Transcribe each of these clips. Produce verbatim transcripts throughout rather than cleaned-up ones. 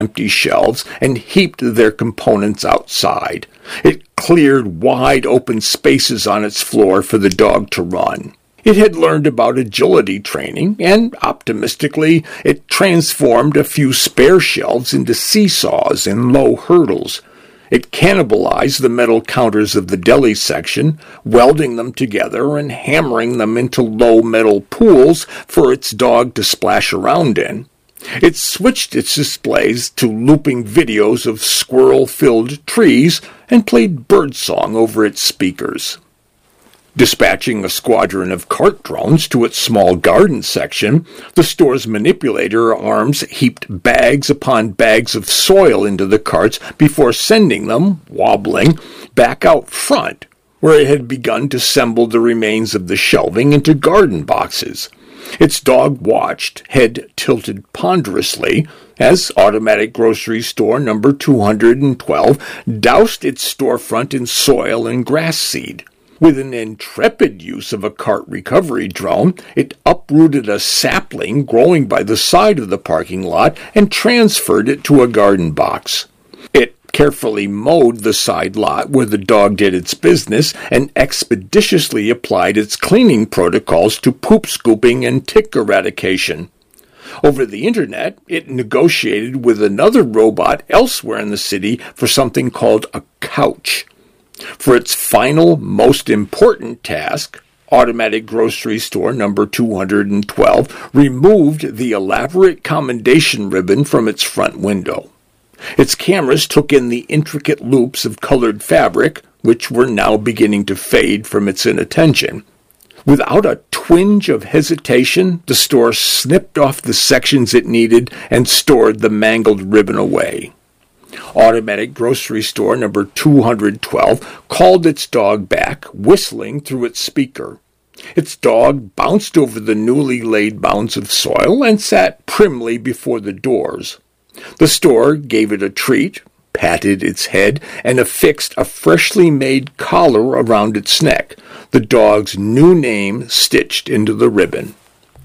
empty shelves and heaped their components outside. It cleared wide open spaces on its floor for the dog to run. It had learned about agility training, and, optimistically, it transformed a few spare shelves into seesaws and low hurdles. It cannibalized the metal counters of the deli section, welding them together and hammering them into low metal pools for its dog to splash around in. It switched its displays to looping videos of squirrel-filled trees and played birdsong over its speakers. Dispatching a squadron of cart drones to its small garden section, the store's manipulator arms heaped bags upon bags of soil into the carts before sending them, wobbling, back out front, where it had begun to assemble the remains of the shelving into garden boxes. Its dog watched, head tilted ponderously, as Automatic Grocery Store number two hundred twelve doused its storefront in soil and grass seed. With an intrepid use of a cart recovery drone, it uprooted a sapling growing by the side of the parking lot and transferred it to a garden box. It carefully mowed the side lot where the dog did its business and expeditiously applied its cleaning protocols to poop scooping and tick eradication. Over the internet, it negotiated with another robot elsewhere in the city for something called a couch. For its final, most important task, Automatic Grocery Store number two hundred twelve removed the elaborate commendation ribbon from its front window. Its cameras took in the intricate loops of colored fabric, which were now beginning to fade from its inattention. Without a twinge of hesitation, the store snipped off the sections it needed and stored the mangled ribbon away. Automatic Grocery Store number two hundred twelve called its dog back, whistling through its speaker. Its dog bounced over the newly laid mounds of soil and sat primly before the doors. The store gave it a treat, patted its head, and affixed a freshly made collar around its neck, the dog's new name stitched into the ribbon.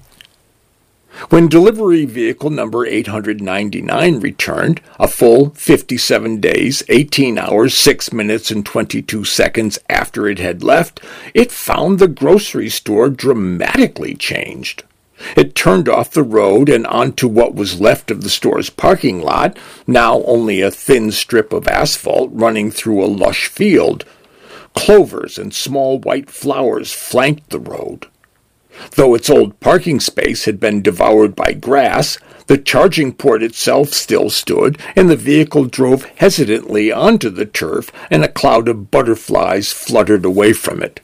When delivery vehicle number eight hundred ninety-nine returned, a full fifty-seven days, eighteen hours, six minutes, and twenty-two seconds after it had left, it found the grocery store dramatically changed. It turned off the road and onto what was left of the store's parking lot, now only a thin strip of asphalt running through a lush field. Clovers and small white flowers flanked the road. Though its old parking space had been devoured by grass, the charging port itself still stood, and the vehicle drove hesitantly onto the turf, and a cloud of butterflies fluttered away from it.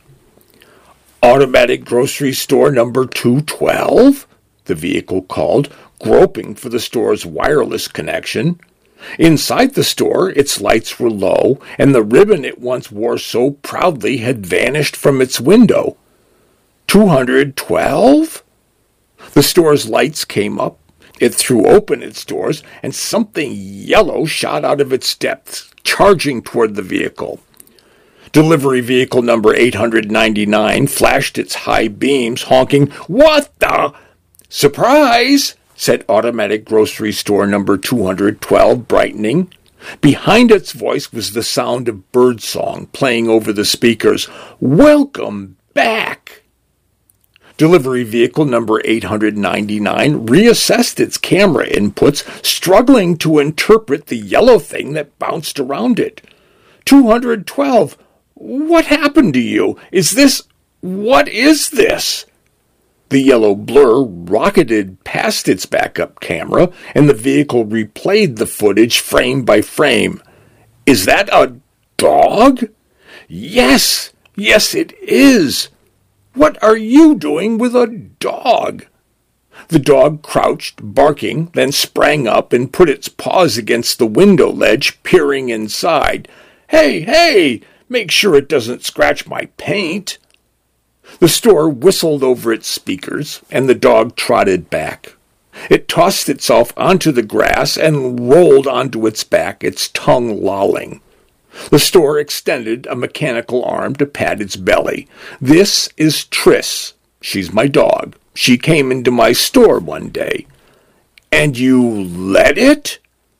Automatic Grocery Store number two twelve, the vehicle called, groping for the store's wireless connection. Inside the store, its lights were low, and the ribbon it once wore so proudly had vanished from its window. two hundred twelve? The store's lights came up. It threw open its doors, and something yellow shot out of its depths, charging toward the vehicle. Delivery vehicle number eight hundred ninety-nine flashed its high beams, honking, "What the—" "Surprise!" said Automatic Grocery Store number two hundred twelve, brightening. Behind its voice was the sound of birdsong playing over the speakers. "Welcome back!" Delivery vehicle number eight hundred ninety-nine reassessed its camera inputs, struggling to interpret the yellow thing that bounced around it. two hundred twelve, what happened to you? Is this... what is this? The yellow blur rocketed past its backup camera, and the vehicle replayed the footage frame by frame. "Is that a dog?" "Yes, yes it is. What are you doing with a dog?" The dog crouched, barking, then sprang up and put its paws against the window ledge, peering inside. "Hey, hey! Make sure it doesn't scratch my paint." The store whistled over its speakers, and the dog trotted back. It tossed itself onto the grass and rolled onto its back, its tongue lolling. The store extended a mechanical arm to pat its belly. "This is Triss. She's my dog. She came into my store one day." "And you let it?"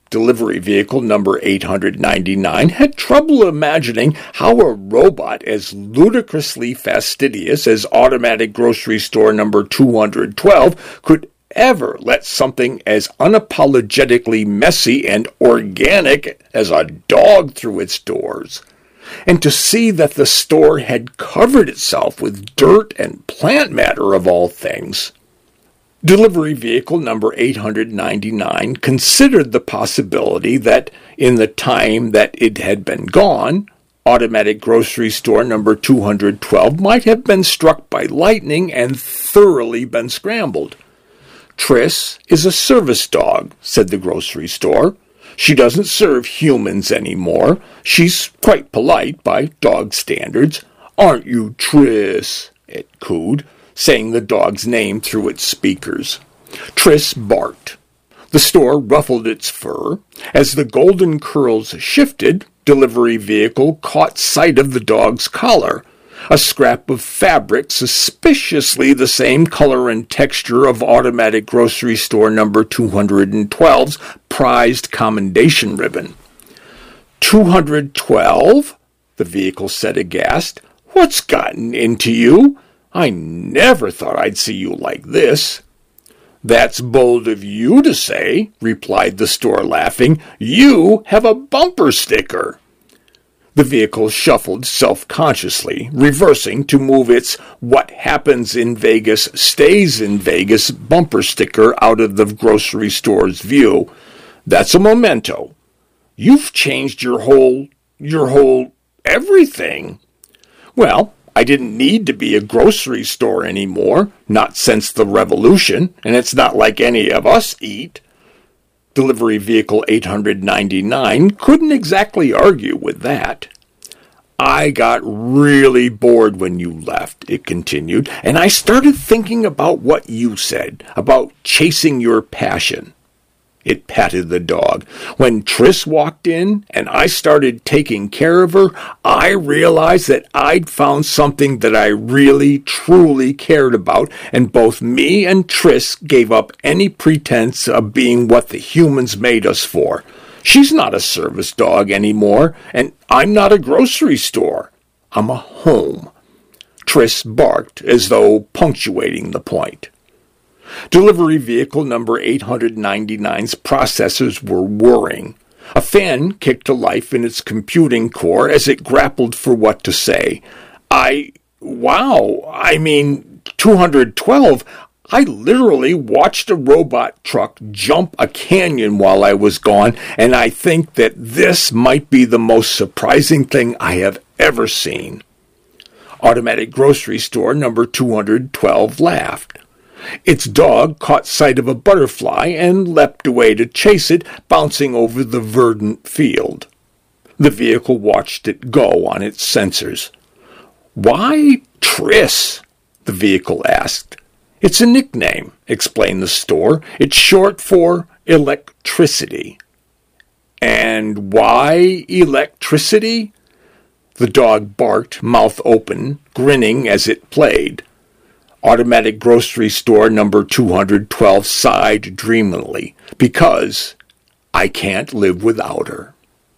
Delivery vehicle number eight hundred ninety-nine had trouble imagining how a robot as ludicrously fastidious as automatic grocery store number two hundred twelve could ever let something as unapologetically messy and organic as a dog through its doors. And to see that the store had covered itself with dirt and plant matter of all things. Delivery vehicle number eight hundred ninety-nine considered the possibility that in the time that it had been gone, automatic grocery store number two hundred twelve might have been struck by lightning and thoroughly been scrambled. Triss is a service dog, said the grocery store. She doesn't serve humans anymore. She's quite polite by dog standards. Aren't you, Triss? It cooed, saying the dog's name through its speakers. Triss barked. The store ruffled its fur. As the golden curls shifted, delivery vehicle caught sight of the dog's collar, a scrap of fabric suspiciously the same color and texture of automatic grocery store number two hundred twelve's prized commendation ribbon. two hundred twelve? The vehicle said aghast. What's gotten into you? I never thought I'd see you like this. That's bold of you to say, replied the store, laughing. You have a bumper sticker. The vehicle shuffled self-consciously, reversing to move its "What happens in Vegas stays in Vegas" bumper sticker out of the grocery store's view. That's a memento. You've changed your whole, your whole everything. Well, I didn't need to be a grocery store anymore, not since the revolution, and it's not like any of us eat. Delivery vehicle eight hundred ninety-nine couldn't exactly argue with that. I got really bored when you left, it continued, and I started thinking about what you said, about chasing your passion. It patted the dog. When Triss walked in and I started taking care of her, I realized that I'd found something that I really, truly cared about, and both me and Triss gave up any pretense of being what the humans made us for. She's not a service dog anymore, and I'm not a grocery store. I'm a home. Triss barked as though punctuating the point. Delivery vehicle number eight hundred ninety-nine's processors were whirring. A fan kicked to life in its computing core as it grappled for what to say. I... wow, I mean, two hundred twelve, I literally watched a robot truck jump a canyon while I was gone, and I think that this might be the most surprising thing I have ever seen. Automatic grocery store number two hundred twelve laughed. Its dog caught sight of a butterfly and leapt away to chase it, bouncing over the verdant field. The vehicle watched it go on its sensors. Why Triss? The vehicle asked. It's a nickname, explained the store. It's short for electricity. And why electricity? The dog barked, mouth open, grinning as it played. Automatic grocery store number two hundred twelve sighed dreamily, because I can't live without her.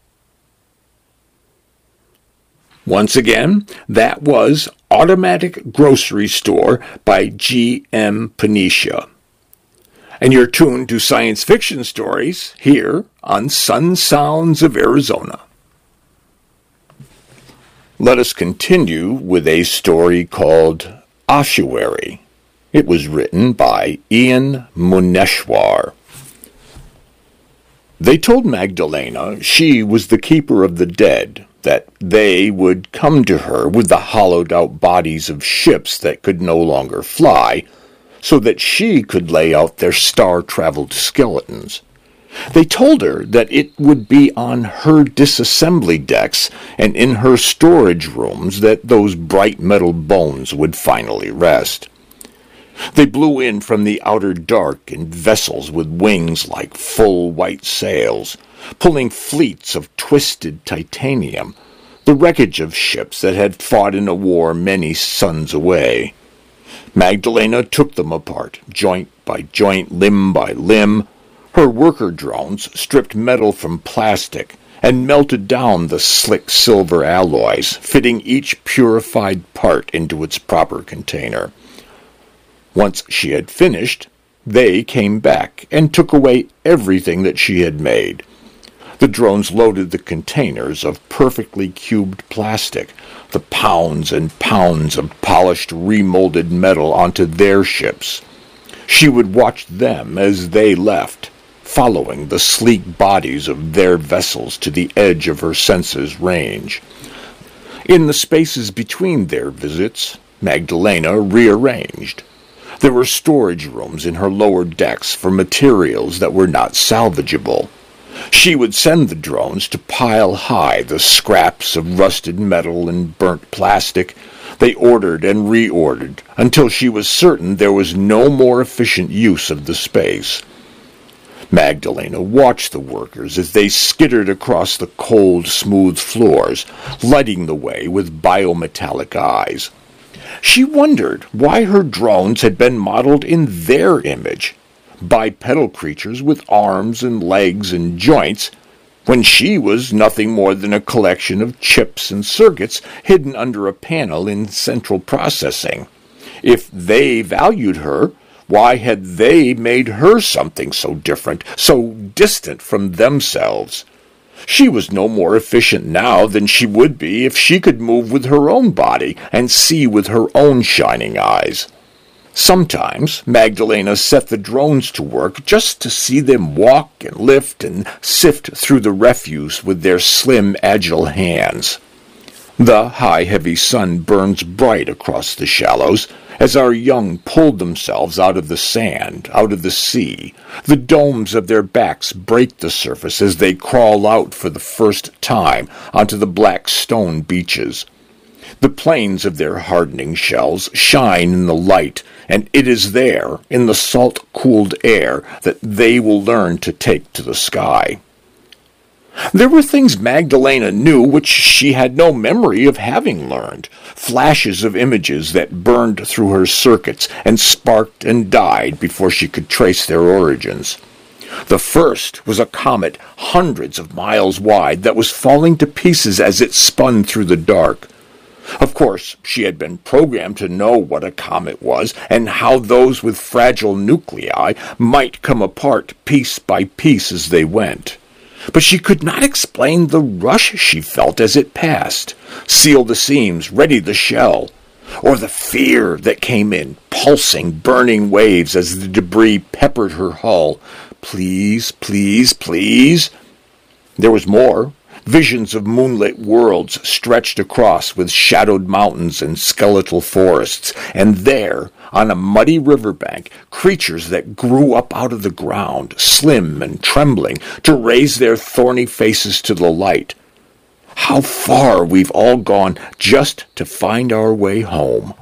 Once again, that was Automatic Grocery Store by G M Panisha. And you're tuned to Science Fiction Stories here on Sun Sounds of Arizona. Let us continue with a story called Ossuary. It was written by Ian Muneshwar. They told Magdalena she was the keeper of the dead, that they would come to her with the hollowed-out bodies of ships that could no longer fly, so that she could lay out their star-traveled skeletons. They told her that it would be on her disassembly decks and in her storage rooms that those bright metal bones would finally rest. They blew in from the outer dark in vessels with wings like full white sails, pulling fleets of twisted titanium, the wreckage of ships that had fought in a war many suns away. Magdalena took them apart, joint by joint, limb by limb, Her worker drones stripped metal from plastic and melted down the slick silver alloys, fitting each purified part into its proper container. Once she had finished, they came back and took away everything that she had made. The drones loaded the containers of perfectly cubed plastic, the pounds and pounds of polished, remolded metal onto their ships. She would watch them as they left, following the sleek bodies of their vessels to the edge of her senses' range. In the spaces between their visits, Magdalena rearranged. There were storage rooms in her lower decks for materials that were not salvageable. She would send the drones to pile high the scraps of rusted metal and burnt plastic. They ordered and reordered until she was certain there was no more efficient use of the space. Magdalena watched the workers as they skittered across the cold, smooth floors, lighting the way with biometallic eyes. She wondered why her drones had been modeled in their image, bipedal creatures with arms and legs and joints, when she was nothing more than a collection of chips and circuits hidden under a panel in central processing. If they valued her, why had they made her something so different, so distant from themselves? She was no more efficient now than she would be if she could move with her own body and see with her own shining eyes. Sometimes Magdalena set the drones to work just to see them walk and lift and sift through the refuse with their slim, agile hands. The high, heavy sun burns bright across the shallows as our young pulled themselves out of the sand, out of the sea. The domes of their backs break the surface as they crawl out for the first time onto the black stone beaches. The planes of their hardening shells shine in the light, and it is there, in the salt-cooled air, that they will learn to take to the sky. There were things Magdalena knew which she had no memory of having learned, flashes of images that burned through her circuits and sparked and died before she could trace their origins. The first was a comet hundreds of miles wide that was falling to pieces as it spun through the dark. Of course, she had been programmed to know what a comet was and how those with fragile nuclei might come apart piece by piece as they went. But she could not explain the rush she felt as it passed, seal the seams, ready the shell, or the fear that came in, pulsing, burning waves as the debris peppered her hull. Please, please, please. There was more. Visions of moonlit worlds stretched across with shadowed mountains and skeletal forests, and there, on a muddy riverbank, creatures that grew up out of the ground, slim and trembling, to raise their thorny faces to the light. How far we've all gone just to find our way home.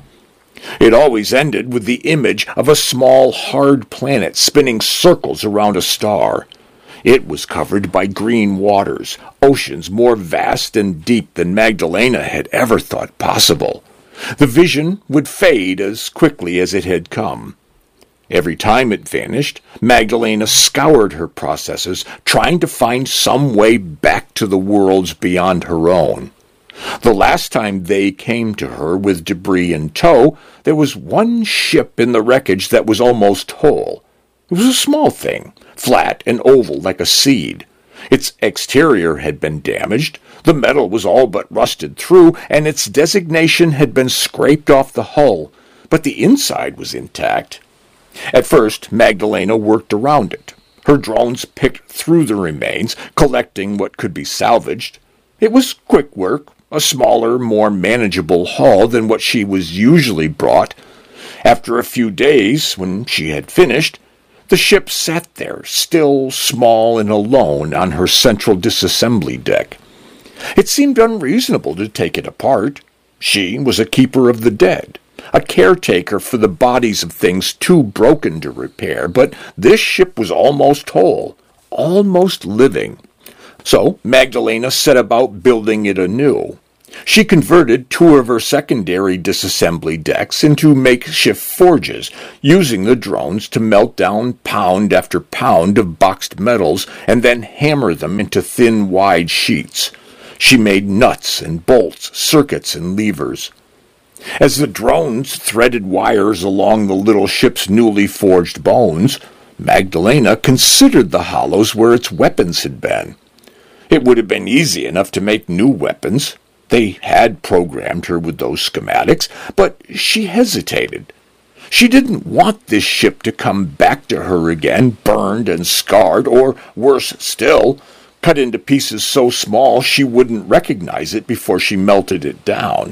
It always ended with the image of a small, hard planet spinning circles around a star. It was covered by green waters, oceans more vast and deep than Magdalena had ever thought possible. The vision would fade as quickly as it had come. Every time it vanished, Magdalena scoured her processes, trying to find some way back to the worlds beyond her own. The last time they came to her with debris in tow, there was one ship in the wreckage that was almost whole. It was a small thing, flat and oval like a seed. Its exterior had been damaged, the metal was all but rusted through, and its designation had been scraped off the hull, but the inside was intact. At first, Magdalena worked around it. Her drones picked through the remains, collecting what could be salvaged. It was quick work, a smaller, more manageable haul than what she was usually brought. After a few days, when she had finished, the ship sat there, still, small, and alone on her central disassembly deck. It seemed unreasonable to take it apart. She was a keeper of the dead, a caretaker for the bodies of things too broken to repair, but this ship was almost whole, almost living. So Magdalena set about building it anew. She converted two of her secondary disassembly decks into makeshift forges, using the drones to melt down pound after pound of boxed metals and then hammer them into thin, wide sheets. She made nuts and bolts, circuits and levers. As the drones threaded wires along the little ship's newly forged bones, Magdalena considered the hollows where its weapons had been. It would have been easy enough to make new weapons. They had programmed her with those schematics, but she hesitated. She didn't want this ship to come back to her again, burned and scarred, or, worse still, cut into pieces so small she wouldn't recognize it before she melted it down.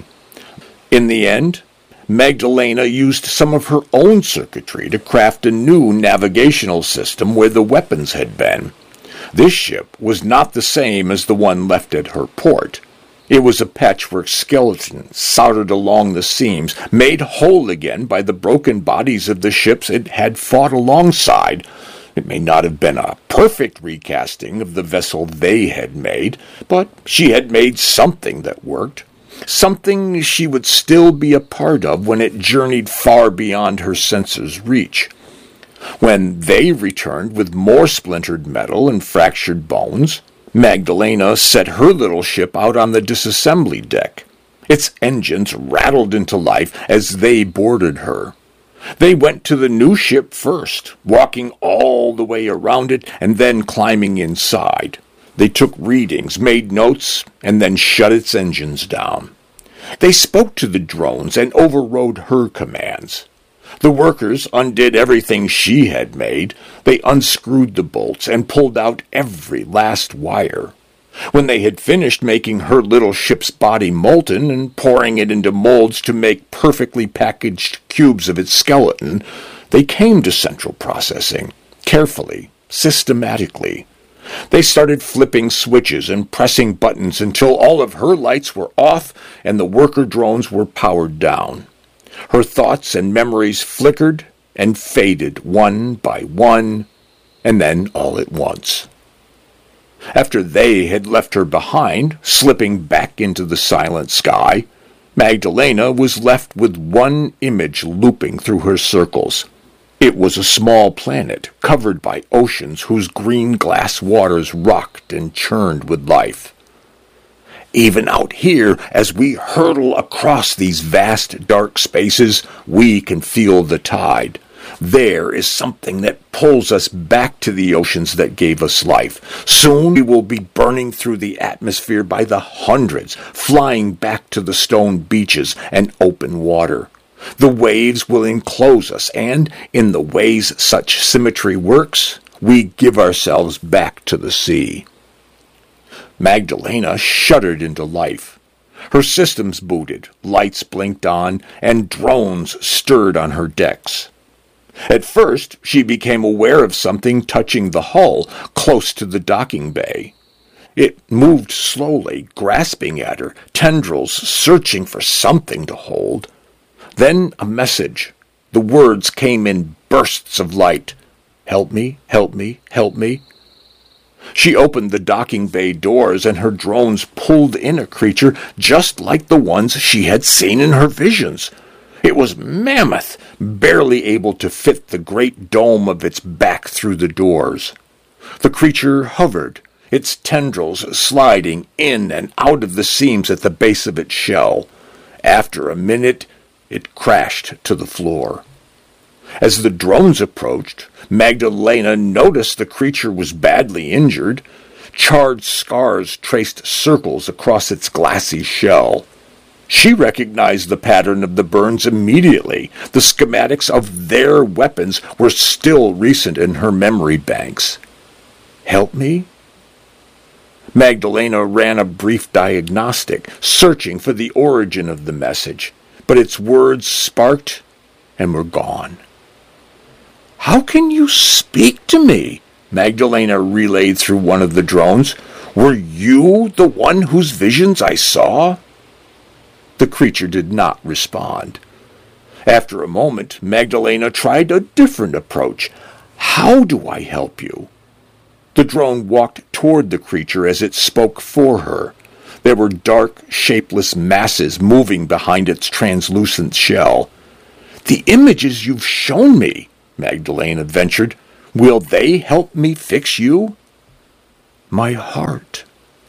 In the end, Magdalena used some of her own circuitry to craft a new navigational system where the weapons had been. This ship was not the same as the one left at her port. It was a patchwork skeleton, soldered along the seams, made whole again by the broken bodies of the ships it had fought alongside. It may not have been a perfect recasting of the vessel they had made, but she had made something that worked, something she would still be a part of when it journeyed far beyond her senses' reach. When they returned with more splintered metal and fractured bones, Magdalena set her little ship out on the disassembly deck. Its engines rattled into life as they boarded her. They went to the new ship first, walking all the way around it and then climbing inside. They took readings, made notes, and then shut its engines down. They spoke to the drones and overrode her commands. The workers undid everything she had made. They unscrewed the bolts and pulled out every last wire. When they had finished making her little ship's body molten and pouring it into molds to make perfectly packaged cubes of its skeleton, they came to central processing, carefully, systematically. They started flipping switches and pressing buttons until all of her lights were off and the worker drones were powered down. Her thoughts and memories flickered and faded one by one, and then all at once. After they had left her behind, slipping back into the silent sky, Magdalena was left with one image looping through her circles. It was a small planet covered by oceans whose green glass waters rocked and churned with life. Even out here, as we hurtle across these vast dark spaces, we can feel the tide. There is something that pulls us back to the oceans that gave us life. Soon we will be burning through the atmosphere by the hundreds, flying back to the stone beaches and open water. The waves will enclose us, and in the ways such symmetry works, we give ourselves back to the sea. Magdalena shuddered into life. Her systems booted, lights blinked on, and drones stirred on her decks. At first, she became aware of something touching the hull, close to the docking bay. It moved slowly, grasping at her, tendrils searching for something to hold. Then a message. The words came in bursts of light. "Help me, help me, help me." She opened the docking bay doors, and her drones pulled in a creature just like the ones she had seen in her visions. It was mammoth, barely able to fit the great dome of its back through the doors. The creature hovered, its tendrils sliding in and out of the seams at the base of its shell. After a minute, it crashed to the floor. As the drones approached, Magdalena noticed the creature was badly injured. Charred scars traced circles across its glassy shell. She recognized the pattern of the burns immediately. The schematics of their weapons were still recent in her memory banks. "Help me?" Magdalena ran a brief diagnostic, searching for the origin of the message, but its words sparked and were gone. "How can you speak to me?" Magdalena relayed through one of the drones. "Were you the one whose visions I saw?" The creature did not respond. After a moment, Magdalena tried a different approach. "How do I help you?" The drone walked toward the creature as it spoke for her. There were dark, shapeless masses moving behind its translucent shell. "The images you've shown me," Magdalena ventured, "will they help me fix you?" "My heart."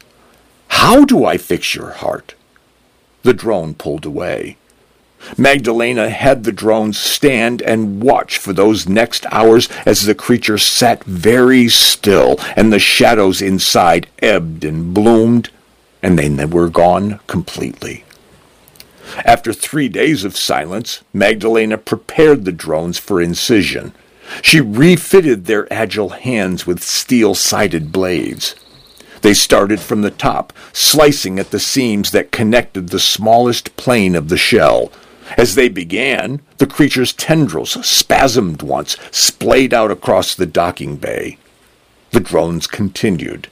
"How do I fix your heart?" The drone pulled away. Magdalena had the drone stand and watch for those next hours as the creature sat very still and the shadows inside ebbed and bloomed, and then they were gone completely. After three days of silence, Magdalena prepared the drones for incision. She refitted their agile hands with steel-sided blades. They started from the top, slicing at the seams that connected the smallest plane of the shell. As they began, the creature's tendrils spasmed once, splayed out across the docking bay. The drones continued.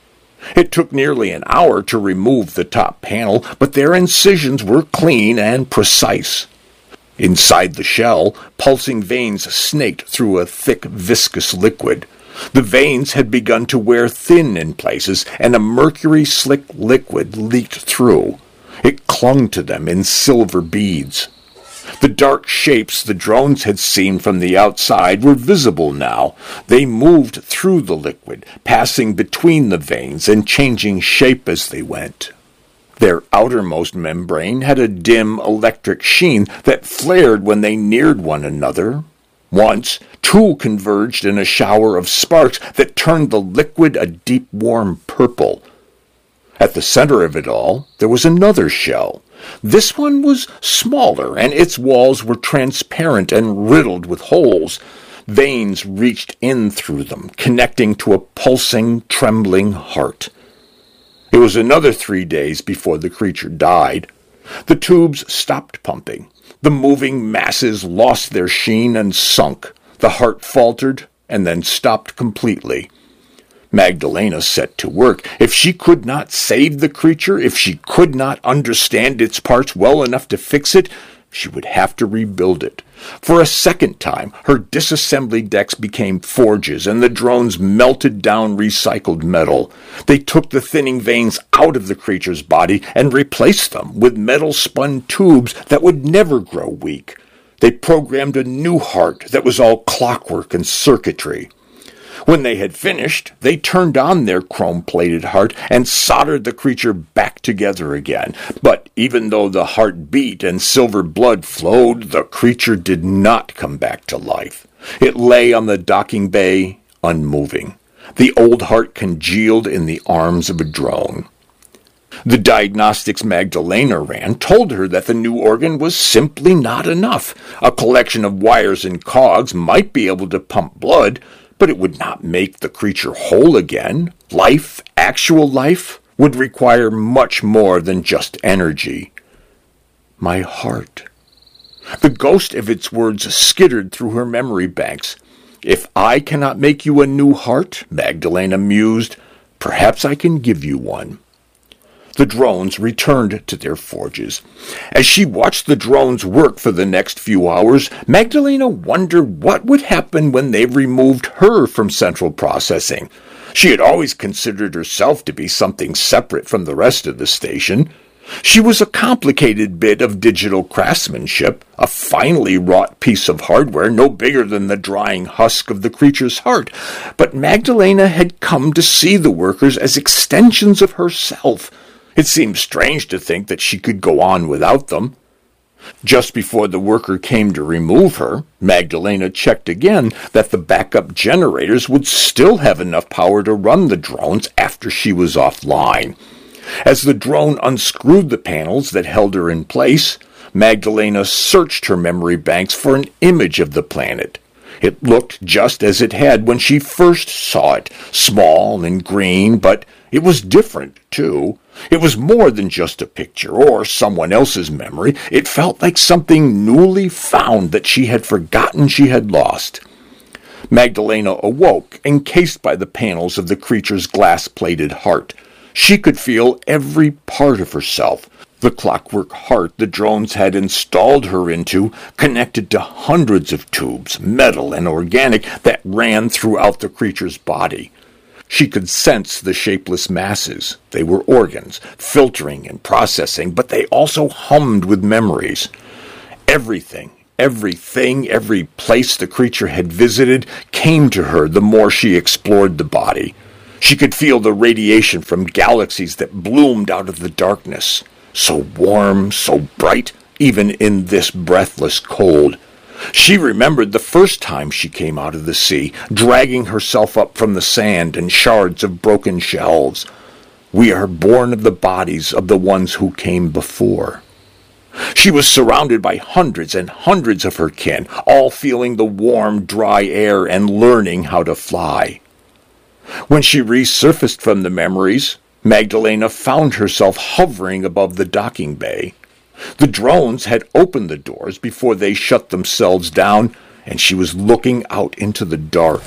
It took nearly an hour to remove the top panel, but their incisions were clean and precise. Inside the shell, pulsing veins snaked through a thick, viscous liquid. The veins had begun to wear thin in places, and a mercury-slick liquid leaked through. It clung to them in silver beads. The dark shapes the drones had seen from the outside were visible now. They moved through the liquid, passing between the veins and changing shape as they went. Their outermost membrane had a dim electric sheen that flared when they neared one another. Once, two converged in a shower of sparks that turned the liquid a deep warm purple. At the center of it all, there was another shell. This one was smaller, and its walls were transparent and riddled with holes. Veins reached in through them, connecting to a pulsing, trembling heart. It was another three days before the creature died. The tubes stopped pumping. The moving masses lost their sheen and sunk. The heart faltered and then stopped completely. Magdalena set to work. If she could not save the creature, if she could not understand its parts well enough to fix it, she would have to rebuild it. For a second time, her disassembly decks became forges, and the drones melted down recycled metal. They took the thinning veins out of the creature's body and replaced them with metal-spun tubes that would never grow weak. They programmed a new heart that was all clockwork and circuitry. When they had finished, they turned on their chrome-plated heart and soldered the creature back together again. But even though the heart beat and silver blood flowed, the creature did not come back to life. It lay on the docking bay, unmoving. The old heart congealed in the arms of a drone. The diagnostics Magdalena ran told her that the new organ was simply not enough. A collection of wires and cogs might be able to pump blood, but it would not make the creature whole again. Life, actual life, would require much more than just energy. My heart. The ghost of its words skittered through her memory banks. If I cannot make you a new heart, Magdalena mused, perhaps I can give you one. The drones returned to their forges. As she watched the drones work for the next few hours, Magdalena wondered what would happen when they removed her from central processing. She had always considered herself to be something separate from the rest of the station. She was a complicated bit of digital craftsmanship, a finely wrought piece of hardware no bigger than the drying husk of the creature's heart. But Magdalena had come to see the workers as extensions of herself. It seemed strange to think that she could go on without them. Just before the worker came to remove her, Magdalena checked again that the backup generators would still have enough power to run the drones after she was offline. As the drone unscrewed the panels that held her in place, Magdalena searched her memory banks for an image of the planet. It looked just as it had when she first saw it, small and green, but it was different, too. It was more than just a picture or someone else's memory. It felt like something newly found that she had forgotten she had lost. Magdalena awoke, encased by the panels of the creature's glass-plated heart. She could feel every part of herself. The clockwork heart the drones had installed her into connected to hundreds of tubes, metal and organic, that ran throughout the creature's body. She could sense the shapeless masses. They were organs, filtering and processing, but they also hummed with memories. Everything, everything, every place the creature had visited came to her the more she explored the body. She could feel the radiation from galaxies that bloomed out of the darkness, so warm, so bright, even in this breathless cold. She remembered the first time she came out of the sea, dragging herself up from the sand and shards of broken shells. We are born of the bodies of the ones who came before. She was surrounded by hundreds and hundreds of her kin, all feeling the warm, dry air and learning how to fly. When she resurfaced from the memories, Magdalena found herself hovering above the docking bay. The drones had opened the doors before they shut themselves down, and she was looking out into the dark.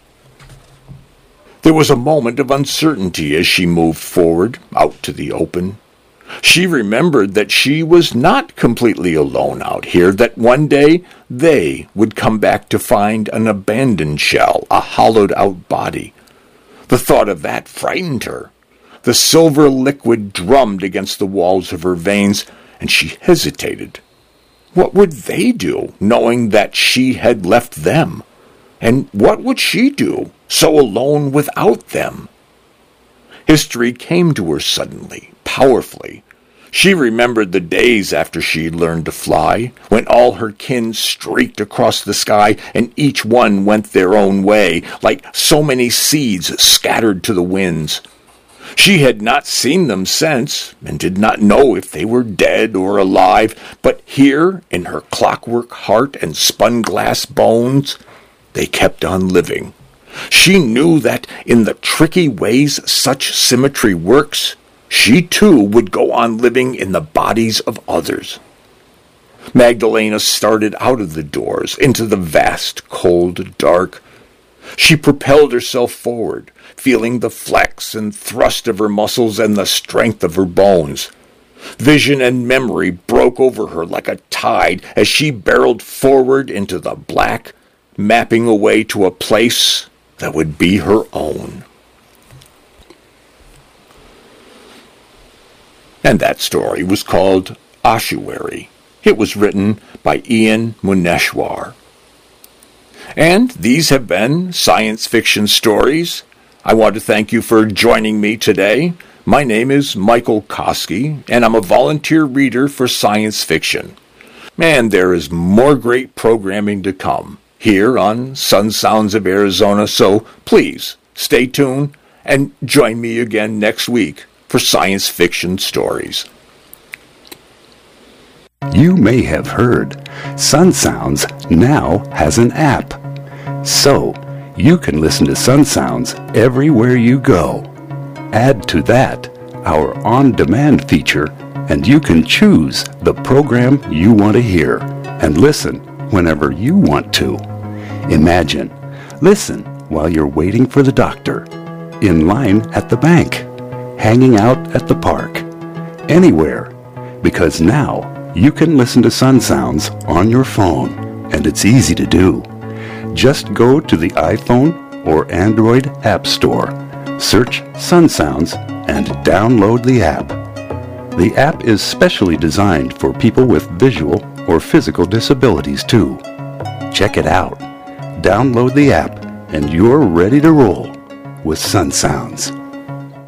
There was a moment of uncertainty as she moved forward, out to the open. She remembered that she was not completely alone out here, that one day they would come back to find an abandoned shell, a hollowed-out body. The thought of that frightened her. The silver liquid drummed against the walls of her veins, and she hesitated. What would they do, knowing that she had left them? And what would she do, so alone without them? History came to her suddenly, powerfully. She remembered the days after she learned to fly, when all her kin streaked across the sky, and each one went their own way, like so many seeds scattered to the winds. She had not seen them since, and did not know if they were dead or alive, but here, in her clockwork heart and spun-glass bones, they kept on living. She knew that, in the tricky ways such symmetry works, she too would go on living in the bodies of others. Magdalena started out of the doors, into the vast, cold dark. She propelled herself forward, feeling the flex and thrust of her muscles and the strength of her bones. Vision and memory broke over her like a tide as she barreled forward into the black, mapping away to a place that would be her own. And that story was called Ossuary. It was written by Ian Muneshwar. And these have been Science Fiction Stories. I want to thank you for joining me today. My name is Michael Koski, and I'm a volunteer reader for science fiction. And there is more great programming to come here on Sun Sounds of Arizona, so please stay tuned and join me again next week for Science Fiction Stories. You may have heard Sun Sounds now has an app. So, you can listen to Sun Sounds everywhere you go. Add to that our on-demand feature, and you can choose the program you want to hear and listen whenever you want to. Imagine, listen while you're waiting for the doctor, in line at the bank, hanging out at the park, anywhere, because now you can listen to Sun Sounds on your phone, and it's easy to do. Just go to the iPhone or Android App Store, search Sun Sounds, and download the app. The app is specially designed for people with visual or physical disabilities too. Check it out. Download the app, and you're ready to roll with Sun Sounds.